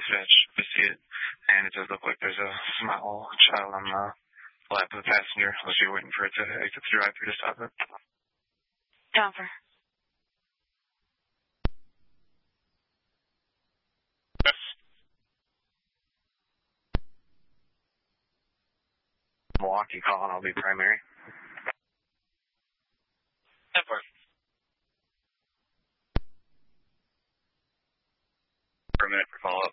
dispatch. I see it, and it does look like there's a small child on the lap of the passenger. Unless you're waiting for it to exit the drive-thru to stop it. Jennifer. Yes. Milwaukee calling. I'll be primary. Denver. Per minute for follow-up.